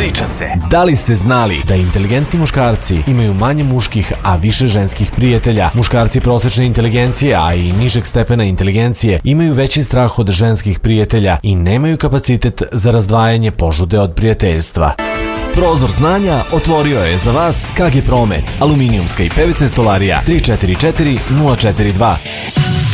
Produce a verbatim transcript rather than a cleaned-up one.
Priča se. Da li ste znali da inteligentni muškarci imaju manje muških, a više ženskih prijatelja? Muškarci prosečne inteligencije, a i nižeg stepena inteligencije, imaju veći strah od ženskih prijatelja i nemaju kapacitet za razdvajanje požude od prijateljstva. Prozor znanja otvorio je za vas K G Promet, aluminijumska i P V C stolarija tri četiri četiri nula četiri dva.